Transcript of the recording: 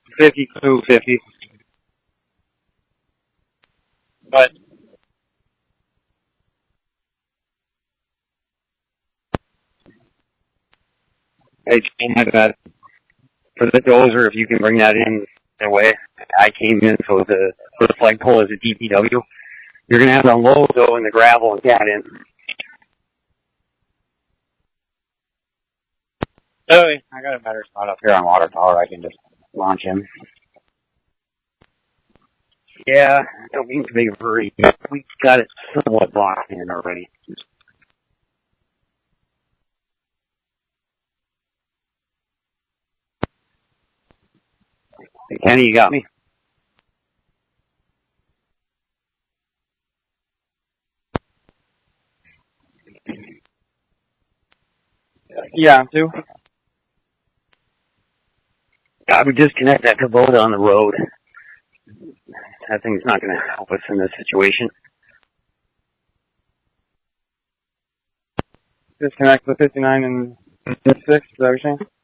5250. But hey, for the dozer, if you can bring that in the way I came in, so the flagpole is a DPW. You're gonna have to unload though in the gravel and get in. Oh, I got a better spot up here on water tower. I can just launch him. Yeah, don't mean to be a hurry. We got it somewhat locked in already. Hey, Kenny, you got me? Yeah, too. I would disconnect that Kubota on the road. That thing's not going to help us in this situation. Disconnect the 59 and 6, is that what you're saying?